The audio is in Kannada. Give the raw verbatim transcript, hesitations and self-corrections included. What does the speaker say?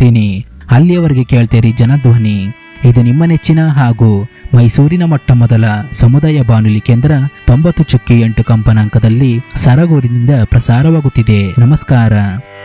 ಹೋಗ್ತೀನಿ. ಅಲ್ಲಿಯವರೆಗೆ ಕೇಳ್ತೀರಿ ಜನಧ್ವನಿ. ಇದು ನಿಮ್ಮ ನೆಚ್ಚಿನ ಹಾಗೂ ಮೈಸೂರಿನ ಮೊಟ್ಟ ಮೊದಲ ಸಮುದಾಯ ಬಾನುಲಿ ಕೇಂದ್ರ ತೊಂಬತ್ತು ಚುಕ್ಕಿ ಎಂಟು ಕಂಪನಾಂಕದಲ್ಲಿ ಸರಗೂರಿನಿಂದ ಪ್ರಸಾರವಾಗುತ್ತಿದೆ. ನಮಸ್ಕಾರ.